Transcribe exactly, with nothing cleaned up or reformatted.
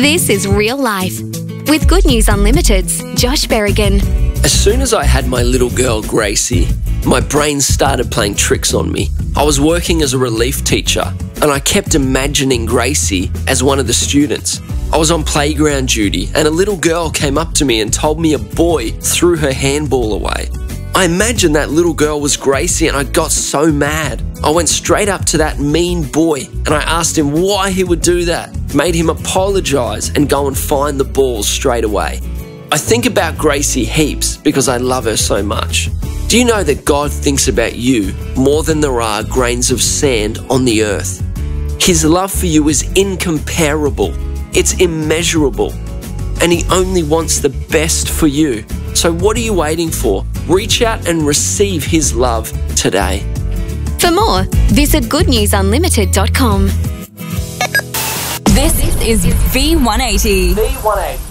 This is real life. With Good News Unlimited's Josh Berrigan. As soon as I had my little girl, Gracie, my brain started playing tricks on me. I was working as a relief teacher, and I kept imagining Gracie as one of the students. I was on playground duty, and a little girl came up to me and told me a boy threw her handball away. I imagined that little girl was Gracie, and I got so mad. I went straight up to that mean boy, and I asked him why he would do that, made him apologise and go and find the ball straight away. I think about Gracie heaps because I love her so much. Do you know that God thinks about you more than there are grains of sand on the earth? His love for you is incomparable. It's immeasurable. And He only wants the best for you. So what are you waiting for? Reach out and receive His love today. For more, visit good news unlimited dot com. This is V one eighty. V one eighty.